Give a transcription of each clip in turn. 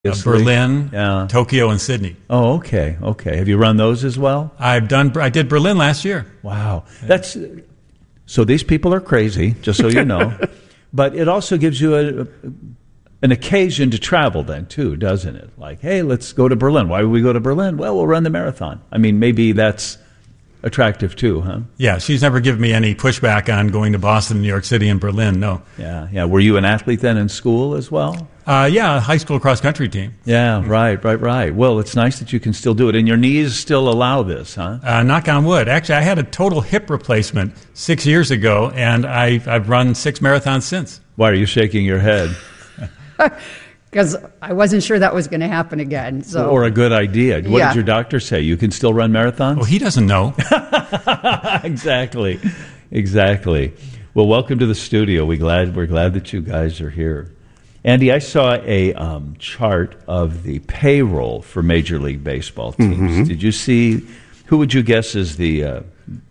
Berlin, Tokyo, and Sydney. Oh, okay. Have you run those as well? I did Berlin last year. Wow. So these people are crazy, just so you know. But it also gives you an occasion to travel then, too, doesn't it? Like, hey, let's go to Berlin. Why would we go to Berlin? Well, we'll run the marathon. I mean, maybe that's attractive, too, huh? Yeah, she's never given me any pushback on going to Boston, New York City, and Berlin, no. Yeah. Were you an athlete then in school as well? High school cross-country team. Yeah, right. Well, it's nice that you can still do it. And your knees still allow this, huh? Knock on wood. Actually, I had a total hip replacement 6 years ago, and I've run 6 marathons since. Why are you shaking your head? Because I wasn't sure that was going to happen again. So. Or a good idea. What did your doctor say? You can still run marathons? Well, he doesn't know. Exactly. Well, welcome to the studio. We're glad that you guys are here. Andy, I saw a chart of the payroll for Major League Baseball teams. Mm-hmm. Did you see, who would you guess is the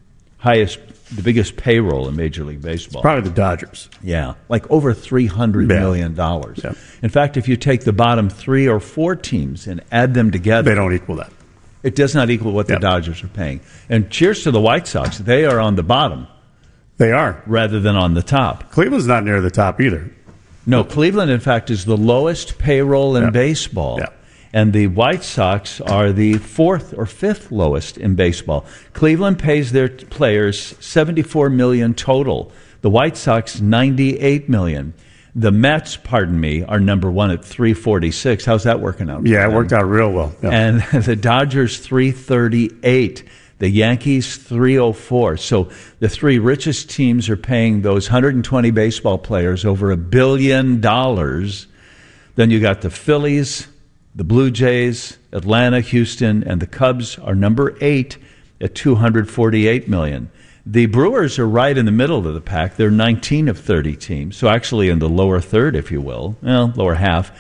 biggest payroll in Major League Baseball? It's probably the Dodgers. Yeah, like over $300 million. Yeah. In fact, if you take the bottom 3 or 4 teams and add them together, they don't equal that. It does not equal what the Dodgers are paying. And cheers to the White Sox. They are on the bottom. They are. Rather than on the top. Cleveland's not near the top either. No, Cleveland, in fact, is the lowest payroll in baseball. Yeah. And the White Sox are the 4th or 5th lowest in baseball. Cleveland pays their players $74 million total. The White Sox, $98 million. The Mets, are number 1 at $346. How's that working out? Yeah, it worked out real well. Yeah. And the Dodgers, $338. The Yankees, $304. So the 3 richest teams are paying those 120 baseball players over $1 billion. Then you got the Phillies, the Blue Jays, Atlanta, Houston, and the Cubs are number 8 at $248 million. The Brewers are right in the middle of the pack. They're 19 of 30 teams, so actually in the lower third, if you will, lower half,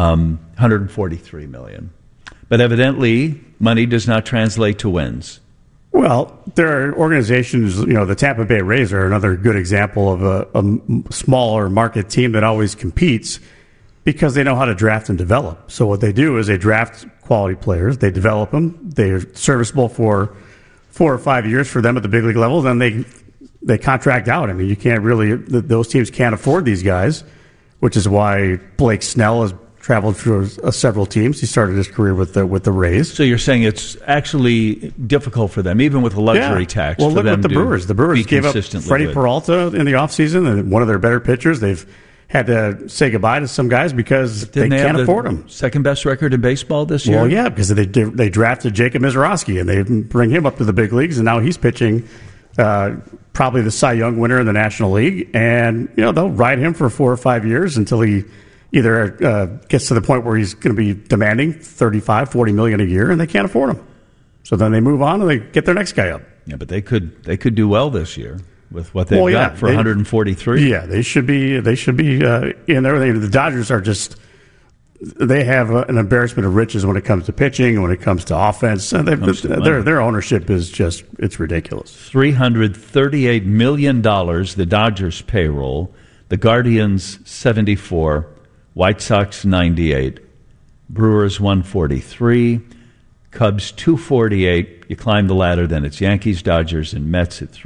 $143 million. But evidently, money does not translate to wins. Well, there are organizations, the Tampa Bay Rays are another good example of a smaller market team that always competes because they know how to draft and develop. So what they do is they draft quality players, they develop them, they're serviceable for 4 or 5 years for them at the big league level, then they contract out. I mean, you can't really, those teams can't afford these guys, which is why Blake Snell has traveled through several teams. He started his career with the Rays. So you're saying it's actually difficult for them, even with a luxury tax. Well, for look them at the Brewers. The Brewers gave up Freddie Peralta in the offseason, and one of their better pitchers. They've had to say goodbye to some guys because they can't afford them. Second best record in baseball this year? Well, yeah, because they drafted Jacob Misiorowski, and they bring him up to the big leagues, and now he's pitching probably the Cy Young winner in the National League, and they'll ride him for 4 or 5 years until he either gets to the point where he's going to be demanding $35-40 million a year, and they can't afford him. So then they move on and they get their next guy up. Yeah, but they could do well this year with what they've got for 143. Yeah, they should be in there. The Dodgers are they have an embarrassment of riches when it comes to pitching and when it comes to offense. And their ownership is it's ridiculous. $338 million, the Dodgers payroll. The Guardians, 74. White Sox, 98. Brewers, 143. Cubs, 248. You climb the ladder, then it's Yankees, Dodgers, and Mets at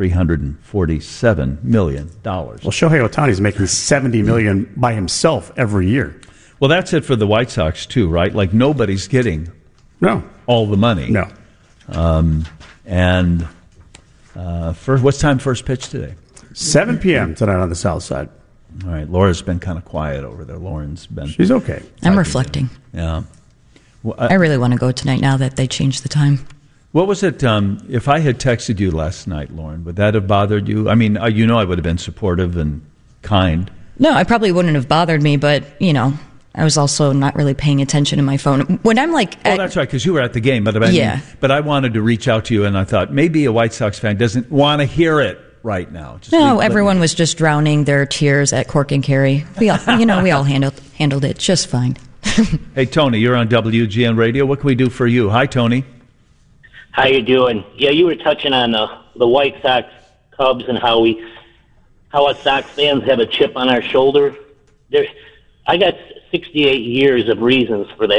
$347 million. Well, Shohei Ohtani's making $70 million by himself every year. Well, that's it for the White Sox, too, right? Like, nobody's getting all the money. No. What's time first pitch today? 7 p.m. tonight on the South Side. All right. Laura's been kind of quiet over there. Lauren's been... She's okay. I'm reflecting. Yeah. Well, I really want to go tonight now that they changed the time. What was it, if I had texted you last night, Lauren, would that have bothered you? I mean, I would have been supportive and kind. No, I probably wouldn't have bothered me, but, I was also not really paying attention to my phone. When I'm like... Oh, that's right, because you were at the game. But I wanted to reach out to you, and I thought maybe a White Sox fan doesn't want to hear it right now. Everyone was just drowning their tears at Cork and Kerry. We all handled it just fine. Hey, Tony, you're on WGN Radio. What can we do for you? Hi, Tony. How you doing? Yeah, you were touching on the White Sox, Cubs, and how us Sox fans have a chip on our shoulder. I got 68 years of reasons for that.